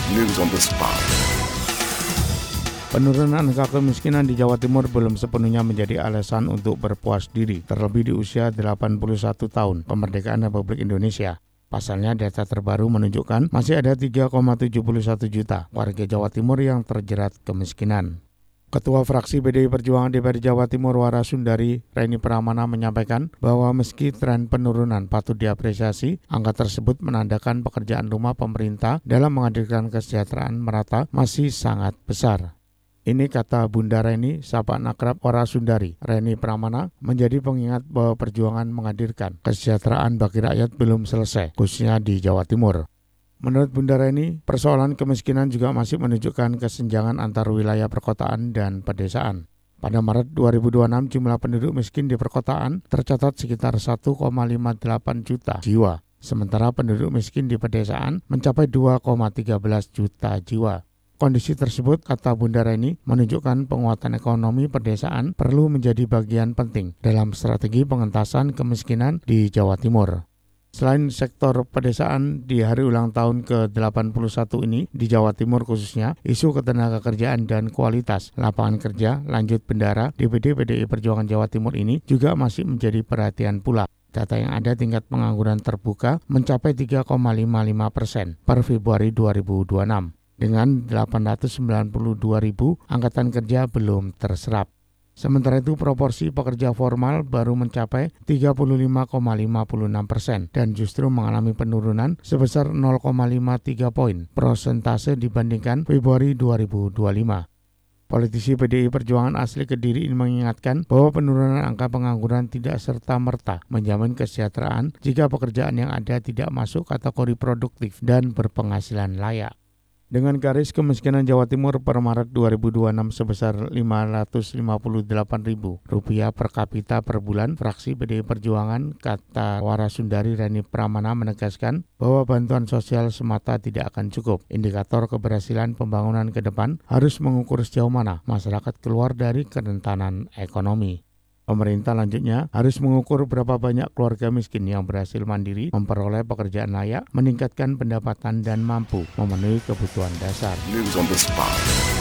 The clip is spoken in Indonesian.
News on the spot. Penurunan angka kemiskinan di Jawa Timur belum sepenuhnya menjadi alasan untuk berpuas diri, terlebih di usia 81 tahun kemerdekaan Republik Indonesia. Pasalnya, data terbaru menunjukkan masih ada 3,71 juta warga Jawa Timur yang terjerat kemiskinan. Ketua Fraksi PDI Perjuangan DPR Jawa Timur Warasundari, Reni Pramana menyampaikan bahwa meski tren penurunan patut diapresiasi, angka tersebut menandakan pekerjaan rumah pemerintah dalam menghadirkan kesejahteraan merata masih sangat besar. Ini kata Bunda Reni, sapaan akrab Warasundari, Reni Pramana, menjadi pengingat bahwa perjuangan menghadirkan kesejahteraan bagi rakyat belum selesai, khususnya di Jawa Timur. Menurut Bunda Reni, persoalan kemiskinan juga masih menunjukkan kesenjangan antar wilayah perkotaan dan pedesaan. Pada Maret 2026, jumlah penduduk miskin di perkotaan tercatat sekitar 1,58 juta jiwa, sementara penduduk miskin di pedesaan mencapai 2,13 juta jiwa. Kondisi tersebut, kata Bunda Reni, menunjukkan penguatan ekonomi pedesaan perlu menjadi bagian penting dalam strategi pengentasan kemiskinan di Jawa Timur. Selain sektor pedesaan, di hari ulang tahun ke-81 ini di Jawa Timur khususnya, isu ketenagakerjaan dan kualitas lapangan kerja lanjut bendara DPD PDI Perjuangan Jawa Timur ini juga masih menjadi perhatian pula. Data yang ada, tingkat pengangguran terbuka mencapai 3,55% per Februari 2026. Dengan 892.000 angkatan kerja belum terserap. Sementara itu, proporsi pekerja formal baru mencapai 35,56% dan justru mengalami penurunan sebesar 0,53 poin persentase dibandingkan Februari 2025. Politisi PDI Perjuangan asli Kediri ini mengingatkan bahwa penurunan angka pengangguran tidak serta-merta menjamin kesejahteraan jika pekerjaan yang ada tidak masuk kategori produktif dan berpenghasilan layak. Dengan garis kemiskinan Jawa Timur per Maret 2026 sebesar Rp558.000 per kapita per bulan, fraksi PDI Perjuangan, kata Warasundari Reni Pramana, menegaskan bahwa bantuan sosial semata tidak akan cukup. Indikator keberhasilan pembangunan ke depan harus mengukur sejauh mana masyarakat keluar dari kerentanan ekonomi. Pemerintah lanjutnya harus mengukur berapa banyak keluarga miskin yang berhasil mandiri, memperoleh pekerjaan layak, meningkatkan pendapatan dan mampu memenuhi kebutuhan dasar. News on the spot.